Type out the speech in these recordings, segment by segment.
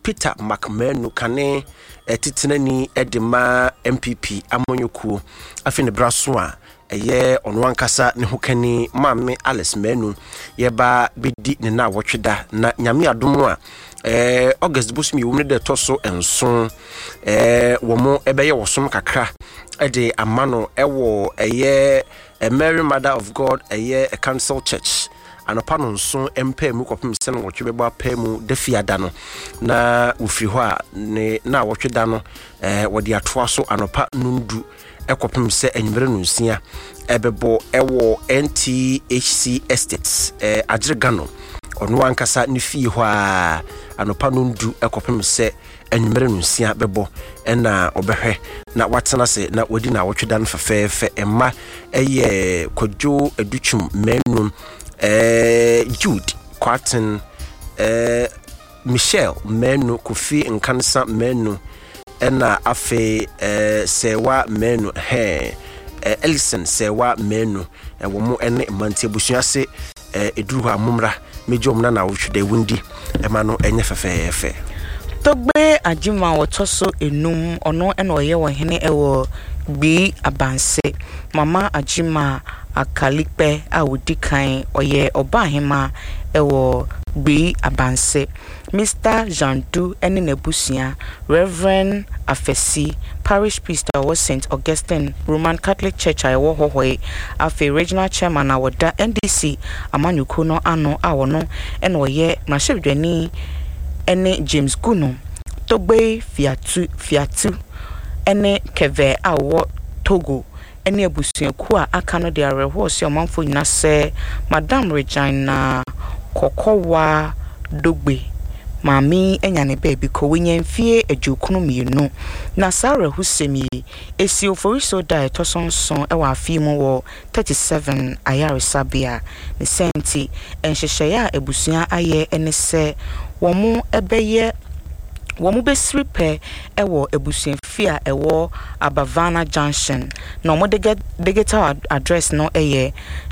Peter McMahon kane titinani edema MPP amonyuku afine braso a eye ono ankasa ne hokani mamme Alice Menu yeba bedi ne na wotweda na nyame adom a August busumi wo ne de toso enso wo mo ebeye wosom kakra ede amano ewo eye a Mary Mother of God eye a Council Church anopa no nso empa mu kopem se no wotwe beba pa mu defiada no na ufiri ho a ne na wotweda no wode atoa so anopa nundu ekopem se enwere no nsia ebebo ewo NTHC Estates Adregano ono ankasa ne fie ho a anopa nundu ekopem se enwere no nsia bebo na obehwe na watena se na wodi na wotweda no fefefe emma eye Kwadwo Educhum Menu Jude Quarton Michelle Menu Kofi Nkansa Menu ena afe Sewa Menu Ellison Sewa Menu wo mo ene mantie busuase eduru ha momra mejom na wotwede wundi ema no enye fefefe Togbe Ajima wotoso enum ono ena oye wo hene ewo Gbi Abanse Mama Ajima Akalipe awudikan oye obahema ewo Gbi Abanse Mr. Jandu ene nebusia Reverend Afesi Parish Priest of St. Augustine Roman Catholic Church awo hohoi afi regional chairman awoda NDC amanyuko no ano awono ene oye mashebdwani ene James Guno Togbe fiatu ene Keve awo Togo ene abusuaku a aka no de areho se omanfo nyina se Madam Regina Kokowa Dogbe Mami enyane baby ko wenyamfie adwokunu mienu na Sarah Husemi esi oforiso da etosonson ewa afie mu wo 37 ayare sabia ne senti enhyehyaya ebusua aye ene se womu ebeye womu besripe ewo ebusuafia ewo Abavana Junction na omo digital address no eye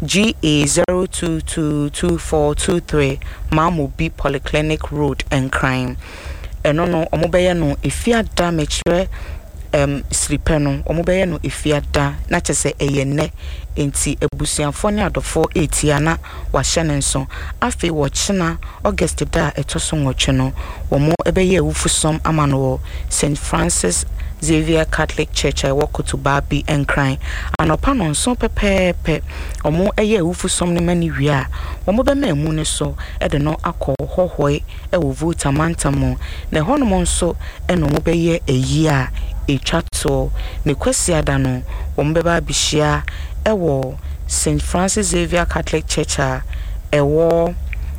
GA02222423 Mamobi Polyclinic Road and Crime eno no omo beye no efiada mechre sripe no omo beye no efiada na chese eye ne enti ebusuafo ne adofo etiana wa hyenenso afi wo chena August da etoso nwotwe no womo ebeye ewufusom amano St. Francis Xavier Catholic Church I walk to Babi and crying anopa no nso pepepe omo eye ewufusom ne mani wia omo be ma mu ne so e de no akọ hohoi e wo vote amantamo ne hono nso e no mo be ye eyi a etwato ne kwasi ada no omo be ba bihia ewo St. Francis Xavier Catholic Church ewo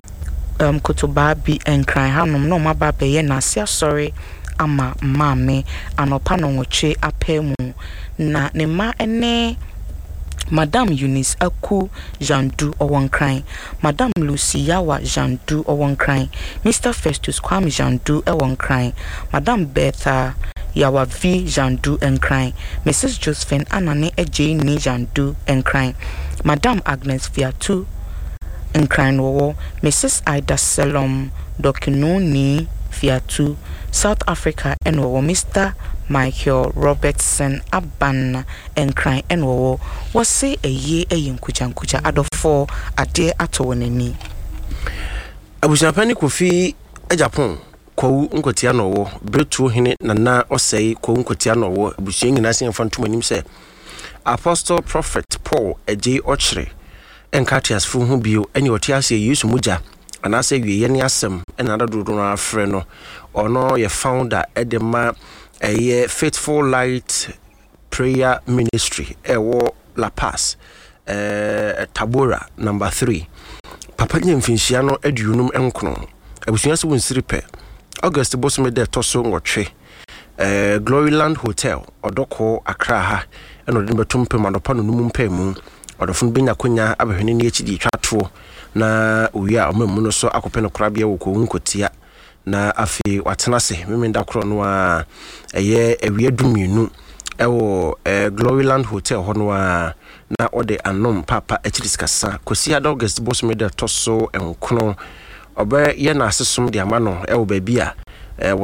Kotobabi and cry hanom no maba be ye na sia sorry ama mame anopa no nwoche apemu na ne ma ene Madam Eunice Aku Jandu Owonkran Madam Lucy Yawa Jandu Owonkran Mr. Festus Kwame Jandu Owonkran Madam Betha Yawa V Jandu Enkran Mrs. Josephine Anane Eje Ni Jandu Enkran Madam Agnes Fiatu Enkran wo Mrs. Ida Selom Dokinoni Fiatu South Africa and wo Mr. Michael Robertson Aban Enkran and wo was say a ye a yinkujankuja adofo ade atowonani Abusapani Kofi Japan ko nkotia no wo bretu hene nana osei ko nkotia no wo abusuan nyina se mfantom anim se Apostle Prophet Paul eje ochre enkatias fu hu bio eni otiase Yesu muja anase wiye ne asem enada dodo na afre no ono ye founder edema eye Faithful Light Prayer Ministry ewo La Paz Tabora number 3 papa nyemfinhia no aduunum enkono abusuan se wonsiripe August bosome de toso nwotwe Gloryland Hotel odoko Accra ha eno de betumpe manopa no mumpemu odofun benya konya abahwene ne echidi twato na uya omemu no so akopeno korabia wo ko nkotia na afi watena se memenda kro no a eye ewie dumienu ewo Gloryland Hotel hono a na ode anom papa echiriskasa kosi August bosome de toso enkono obe ye na asesum de amano ewo babia